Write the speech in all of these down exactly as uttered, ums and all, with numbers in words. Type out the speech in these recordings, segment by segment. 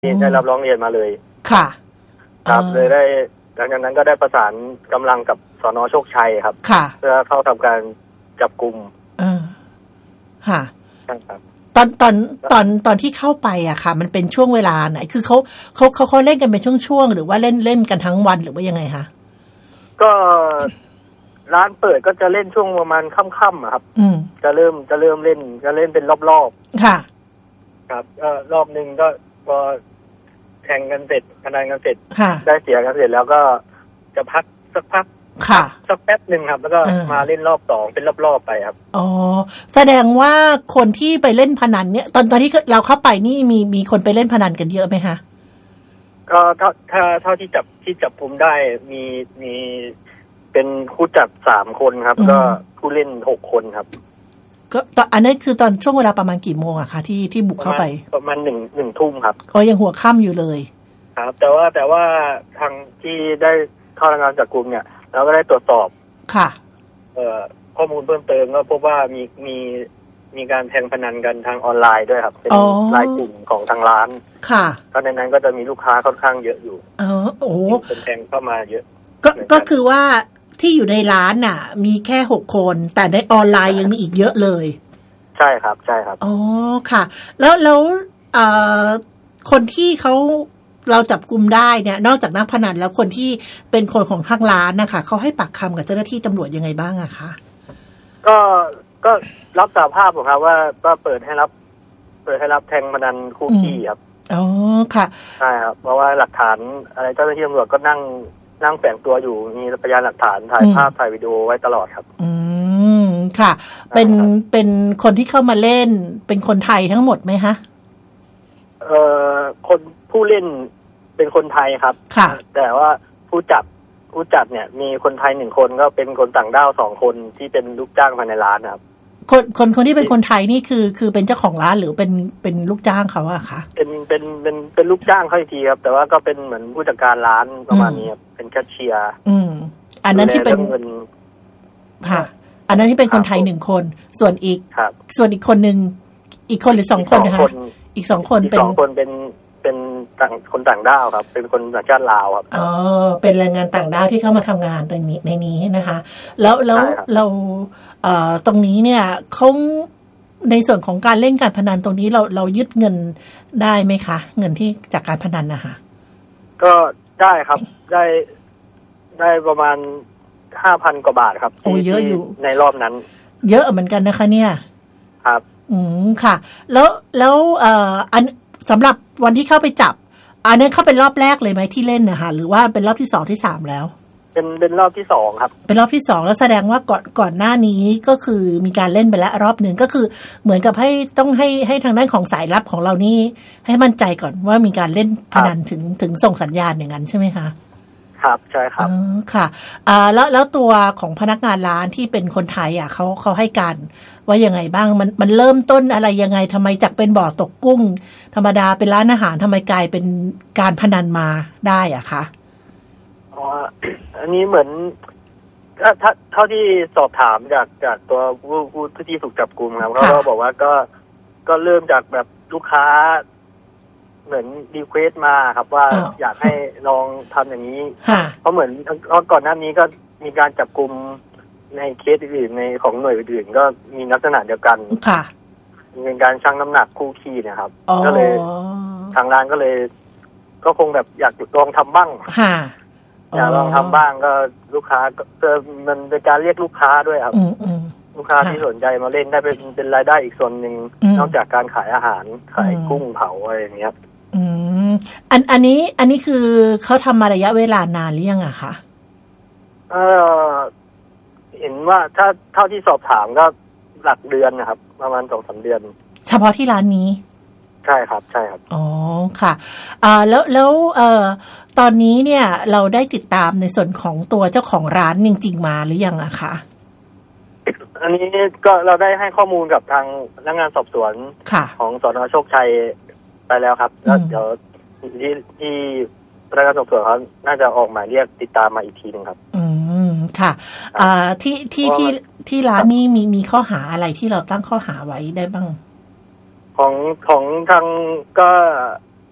ที่ได้รับร้องเรียนมาเลยค่ะครับเลยได้หลังจากนั้นก็ได้ประสานกำลังกับสน.โชคชัยครับค่ะเพื่อเข้าทำการจับกุมเออค่ะครับตอนตอนตอนตอนที่เข้าไปอะค่ะมันเป็นช่วงเวลาไหนคือเขาเขาเขาเขาเล่นกันเป็นช่วงๆหรือว่าเล่นเล่นกันทั้งวันหรือว่ายังไงคะก็ร้านเปิดก็จะเล่นช่วงประมาณค่ำๆครับจะเริ่มจะเริ่มเล่นจะเล่นเป็นรอบๆค่ะครับก็รอบนึงก็พอแข่งกันเสร็จพนันกันเสร็จได้เสียกันเสร็จแล้วก็จะพักสักพักค่ะสักแป๊บนึงครับแล้วก็มาเล่นรอบสองเป็นรอบๆไปครับอ๋อแสดงว่าคนที่ไปเล่นพนันเนี่ยตอนตอนที่เราเข้าไปนี่มีมีคนไปเล่นพนันกันเยอะไหมคะก็ถ้าถ้าเท่าที่จับที่จับกุมได้มีมีเป็นคู่จับสามคนครับก็ผู้เล่นหกคนครับก็ตอนอันนั้นคือตอนช่วงเวลาประมาณกี่โมงอะคะที่ที่บุกเข้าไปประมาณหนึ่งหนึ่งทุ่มครับอ๋อยังหัวค่ำอยู่เลยครับแต่ว่าแต่ว่าทางที่ได้เข้าทำงานจับกุมเนี่ยเราก็ได้ตรวจสอบค่ะเอ่อข้อมูลเพิ่มเติมก็พบว่ามีมีมีการแทงพนันกันทางออนไลน์ด้วยครับเป็นรายกลุ่มของทางร้านค่ะก็ในนั้นก็จะมีลูกค้าค่อนข้างเยอะอยู่อ๋อโอ้เป็นแทงเข้ามาเยอะก็ก็คือว่าที่อยู่ในร้านน่ะมีแค่หกคนแต่ในออนไลน์ยังมีอีกเยอะเลยใช่ครับใช่ครับอ๋อค่ะแล้วแล้วเอ่อคนที่เขาเราจับกุมได้เนี่ยนอกจากนักพนันแล้วคนที่เป็นคนของทางร้านนะคะเขาให้ปากคำกับเจ้าหน้าที่ตำรวจยังไงบ้างอะคะก็ก็รับสารภาพผมครับว่าว่าเปิดให้รับเปิดให้รับแทงพนันคู่ขี้ครับอ๋อค่ะใช่ครับเพราะว่าหลักฐานอะไรเจ้าหน้าที่ตำรวจก็นั่งนั่งแฝงตัวอยู่มีพยานหลักฐานถ่ายภาพถ่ายวิดีโอไว้ตลอดครับอืมค่ะเป็นเป็นคนที่เข้ามาเล่นเป็นคนไทยทั้งหมดไหมคะเอ่อคนผู้เล่นเป็นคนไทยครับค่ะแต่ว่าผู้จับผู้จัดเนี่ยมีคนไทยหนึ่งคนก็เป็นคนต่างด้าวสองคนที่เป็นลูกจ้างภายในร้านครับคนคนคนที่เป็นคนไทยนี่คือคือเป็นเจ้าของร้านหรือเป็นเป็นลูกจ้างเขาอะคะเป็นเป็นเป็นเป็นลูกจ้างเขาอีกทีครับแต่ว่าก็เป็นเหมือนผู้จัดการร้านประมาณนี้ครับเป็นแคชเชียร์อืมอันนั้นที่เป็นค่ะอันนั้นที่เป็นคนไทยหนึ่งคนส่วนอีกส่วนอีกคนหนึ่งอีกคนหรือสองคนนะคะอีกสองคนเป็นสองคนเป็นเป็นต่างคนต่างด้าวครับเป็นคนสัญชาติลาวครับอ๋อเป็นแรงงานต่างด้าวที่เข้ามาทำงานตรงนี้ในนี้นะคะแล้วแล้วเราเอ่อตรงนี้เนี่ยเขาในส่วนของการเล่นการพนันตรงนี้เราเรายึดเงินได้ไหมคะเงินที่จากการพนันนะคะก็ได้ครับได้ได้ประมาณห้าพันกว่าบาทครับโอ้เยอะอยู่ในรอบนั้นเยอะเหมือนกันนะคะเนี่ยครับอืมค่ะแล้วแล้วเอ่ออันสำหรับวันที่เข้าไปจับอันนั้นเข้าเป็นรอบแรกเลยไหมที่เล่นนะคะหรือว่าเป็นรอบที่สองที่สามแล้วเป็นเป็นรอบที่สองครับเป็นรอบที่สองแล้วแสดงว่าก่อนก่อนหน้านี้ก็คือมีการเล่นไปแล้วรอบหนึ่งก็คือเหมือนกับให้ต้องให้ให้ทางด้านของสายลับของเรานี่ให้มั่นใจก่อนว่ามีการเล่นพนันถึงถึงส่งสัญญาณอย่างนั้นใช่ไหมคะครับใช่ครับอ๋อค่ะอ่าแล้วแล้วตัวของพนักงานร้านที่เป็นคนไทยอ่ะเขาเขาให้การว่ายังไงบ้างมันมันเริ่มต้นอะไรยังไงทำไมจากเป็นบ่อตกกุ้งธรรมดาเป็นร้านอาหารทำไมกลายเป็นการพนันมาได้อ่ะคะอ๋ออันนี้เหมือนถ้าถ้าเท่าที่สอบถามจากจากตัวผู้ผู้ที่ถูกจับกุมครับเขาก็บอกว่าก็ก็เริ่มจากแบบลูกค้าเหมือนรีเควสมาครับว่าอยากให้ลองทำอย่างนี้เพราะเหมือนก่อนหน้านี้ก็มีการจับกุมในเคสอื่นในของหน่วยอื่นก็มีลักษณะเดียวกันค่ะเป็นการชั่งน้ำหนักคู่ขี้นะครับก็เลยทางร้านก็เลยก็คงแบบอยากลองทำบ้างค่ะอยากลองทำบ้างก็ลูกค้าก็มันเป็นการเรียกลูกค้าด้วยครับลูกค้าที่สนใจมาเล่นได้เป็นเป็นรายได้อีกส่วนหนึ่งนอกจากการขายอาหารขายกุ้งเผาอะไรอย่างเงี้ยอืมอันอันนี้อันนี้คือเขาทำมาระยะเวลานานหรือยังอะคะเออเห็นว่าถ้าเท่าที่สอบถามก็หลักเดือนนะครับประมาณสองสามเดือนเฉพาะที่ร้านนี้ใช่ครับใช่ครับอ๋อค่ะอ่าแล้วแล้วเอ่อตอนนี้เนี่ยเราได้ติดตามในส่วนของตัวเจ้าของร้านจริงๆมาหรือยังอะคะอันนี้ก็เราได้ให้ข้อมูลกับทางพนักงานสอบสวนของสน.โชคชัยไปแล้วครับแล้วเดี๋ยวที่ที่พนักงานสอบสวนเขาน่าจะออกหมายเรียกติดตามมาอีกทีนึงครับอืมค่ะอ่าที่ที่ที่ที่ร้านนี้มีมีข้อหาอะไรที่เราตั้งข้อหาไว้ได้บ้างของของทางก็ท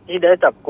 ที่ได้จับ